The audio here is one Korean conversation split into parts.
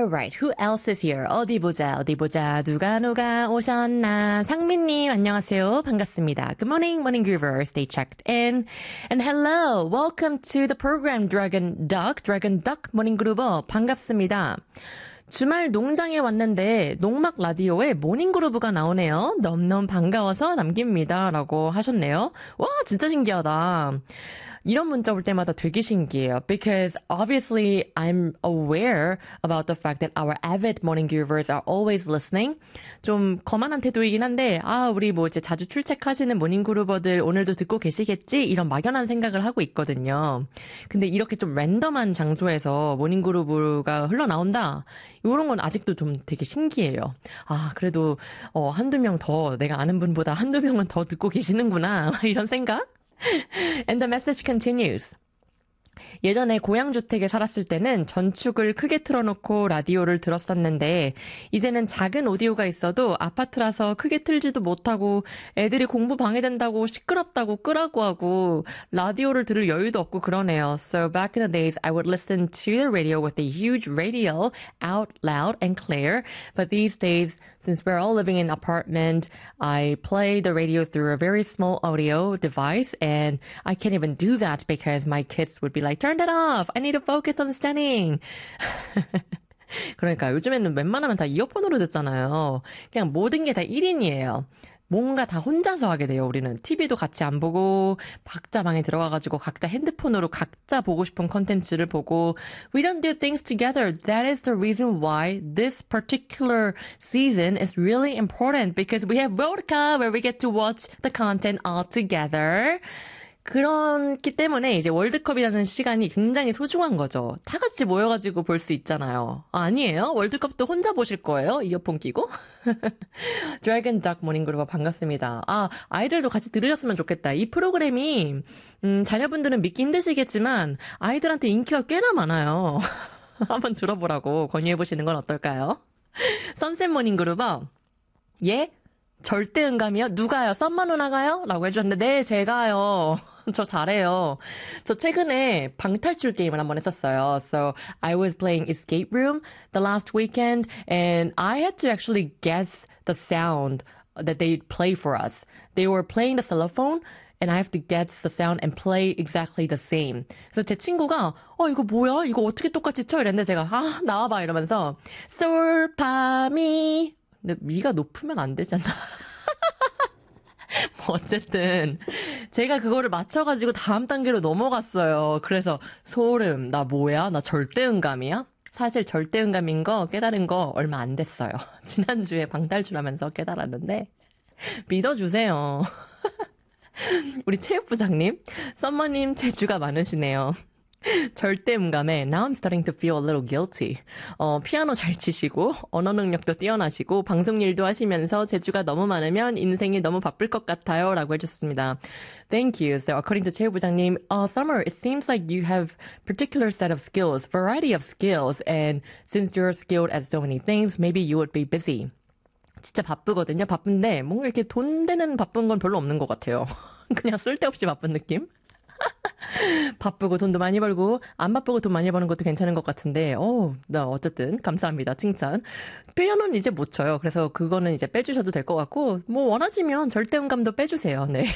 Alright, who else is here? 어디 보자, 어디 보자. 누가 오셨나? 상민님, 안녕하세요. 반갑습니다. Good morning, morning groovers. They checked in. And hello, welcome to the program Dragon Duck morning groover. 반갑습니다. 주말 농장에 왔는데 농막 라디오에 모닝그루브가 나오네요. 너무너무 반가워서 남깁니다. 라고 하셨네요. 와, 진짜 신기하다. 이런 문자 올 때마다 되게 신기해요. Because obviously I'm aware about the fact that our avid morning groovers are always listening. 좀 거만한 태도이긴 한데 우리 뭐 이제 자주 출첵하시는 모닝 그루버들 오늘도 듣고 계시겠지? 이런 막연한 생각을 하고 있거든요. 근데 이렇게 좀 랜덤한 장소에서 모닝 그루브가 흘러나온다? 이런 건 아직도 좀 되게 신기해요. 그래도 한두 명 더 내가 아는 분보다 한두 명은 더 듣고 계시는구나. 이런 생각? And the message continues. 예전에 고양주택에 살았을 때는 전축을 크게 틀어놓고 라디오를 들었었는데 이제는 작은 오디오가 있어도 아파트라서 크게 틀지도 못하고 애들이 공부 방해된다고 시끄럽다고 끄라고 하고 라디오를 들을 여유도 없고 그러네요. So back in the days I would listen to the radio with a huge radio out loud and clear. But these days, since we're all living in an apartment, I play the radio through a very small audio device and I can't even do that because my kids would be like, turn that off. I need to focus on studying. 그러니까 요즘에는 웬만하면 다 이어폰으로 듣잖아요. 그냥 모든 게 다 1인이에요. 뭔가 다 혼자서 하게 돼요, 우리는. TV도 같이 안 보고, 각자 방에 들어가가지고 각자 핸드폰으로 각자 보고 싶은 콘텐츠를 보고, we don't do things together. That is the reason why this particular season is really important because we have World Cup where we get to watch the content all together. 그렇기 때문에 이제 월드컵이라는 시간이 굉장히 소중한 거죠. 다 같이 모여가지고 볼 수 있잖아요. 아니에요? 월드컵도 혼자 보실 거예요? 이어폰 끼고? 드래곤 닥 모닝 그루버 반갑습니다. 아이들도 같이 들으셨으면 좋겠다. 이 프로그램이 자녀분들은 믿기 힘드시겠지만 아이들한테 인기가 꽤나 많아요. 한번 들어보라고 권유해보시는 건 어떨까요? 선셋 모닝 그루버 예? 절대 응감이요? 누가요? 썸마 누나가요? 라고 해주셨는데 네, 제가요. 저 잘해요. 저 최근에 방탈출 게임을 한번 했었어요. So I was playing Escape Room the last weekend and I had to actually guess the sound that they play for us. They were playing the xylophone and I have to guess the sound and play exactly the same. 그래서 제 친구가 이거 뭐야? 이거 어떻게 똑같이 쳐? 이랬는데 제가 나와봐 이러면서 솔파미 근데 미가 높으면 안 되잖아. 뭐 어쨌든 제가 그거를 맞춰가지고 다음 단계로 넘어갔어요. 그래서 소름. 나 뭐야? 나 절대음감이야? 사실 절대음감인 거 깨달은 거 얼마 안 됐어요. 지난주에 방탈출하면서 깨달았는데 믿어주세요. 우리 체육부장님, 썸머님 재주가 많으시네요. 절대음감에 Now I'm starting to feel a little guilty. 피아노 잘 치시고 언어 능력도 뛰어나시고 방송 일도 하시면서 재주가 너무 많으면 인생이 너무 바쁠 것 같아요. 라고 해주셨습니다. Thank you. So according to 체육부장님, Summer, it seems like you have particular set of skills, variety of skills. And since you're skilled at so many things, maybe you would be busy. 진짜 바쁘거든요. 바쁜데 뭔가 이렇게 돈 되는 바쁜 건 별로 없는 것 같아요. 그냥 쓸데없이 바쁜 느낌? 바쁘고 돈도 많이 벌고 안 바쁘고 돈 많이 버는 것도 괜찮은 것 같은데 나 어쨌든 감사합니다. 칭찬. 피아노는 이제 못 쳐요. 그래서 그거는 이제 빼주셔도 될 것 같고 뭐 원하시면 절대음감도 빼주세요. 네.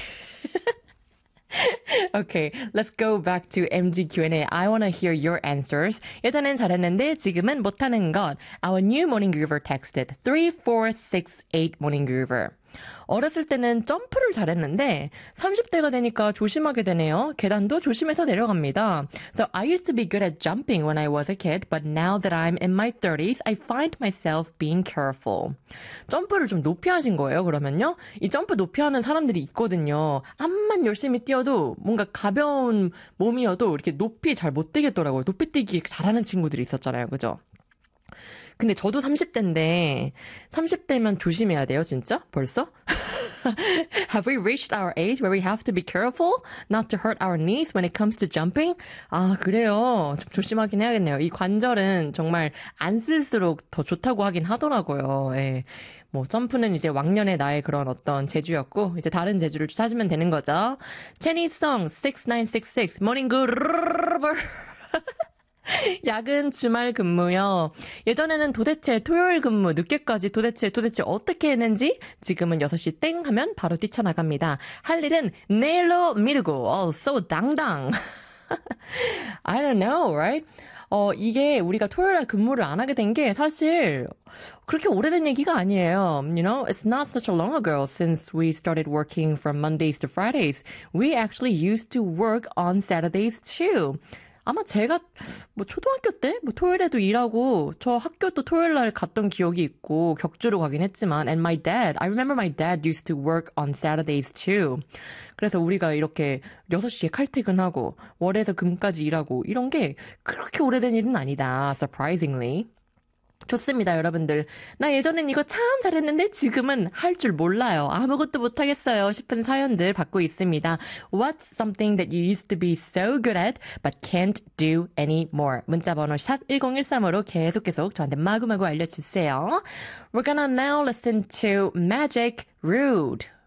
Okay, let's go back to MG Q&A. I want to hear your answers. 예전엔 잘했는데 지금은 못하는 것. Our new morning groover texted 3468 morning groover. 어렸을 때는 점프를 잘했는데 30대가 되니까 조심하게 되네요. 계단도 조심해서 내려갑니다. So I used to be good at jumping when I was a kid, but now that I'm in my 30s, I find myself being careful. 점프를 좀 높이 하신 거예요, 그러면요? 이 점프 높이 하는 사람들이 있거든요. 암만 열심히 뛰어도 뭔가 가벼운 몸이어도 이렇게 높이 잘 못 뛰겠더라고요. 높이 뛰기 잘하는 친구들이 있었잖아요, 그죠? 근데 저도 30대인데 30대면 조심해야 돼요, 진짜? 벌써? Have we reached our age where we have to be careful not to hurt our knees when it comes to jumping? 그래요. 좀 조심하긴 해야겠네요. 이 관절은 정말 안 쓸수록 더 좋다고 하긴 하더라고요. 예. 뭐 점프는 이제 왕년의 나의 그런 어떤 재주였고 이제 다른 재주를 찾으면 되는 거죠. 체니송 6966 Morning Good 야근 주말 근무요. 예전에는 도대체 토요일 근무 늦게까지 도대체 어떻게 했는지 지금은 6시 땡 하면 바로 뛰쳐나갑니다. 할 일은 내일로 미루고 so 당당. I don't know, right? 이게 우리가 토요일 날 근무를 안 하게 된 게 사실 그렇게 오래된 얘기가 아니에요. You know, it's not such a long ago since we started working from Mondays to Fridays. We actually used to work on Saturdays too. 아마 제가 뭐 초등학교 때 뭐 토요일에도 일하고 저 학교도 토요일 날 갔던 기억이 있고 격주로 가긴 했지만 and I remember my dad used to work on Saturdays too. 그래서 우리가 이렇게 6시에 칼퇴근하고 월에서 금까지 일하고 이런 게 그렇게 오래된 일은 아니다. Surprisingly. 좋습니다, 여러분들. 나 예전엔 이거 참 잘했는데 지금은 할 줄 몰라요. 아무것도 못하겠어요 싶은 사연들 받고 있습니다. What's something that you used to be so good at but can't do anymore? 문자번호 샵 1013으로 계속 저한테 마구마구 알려주세요. We're gonna now listen to Magic Rude.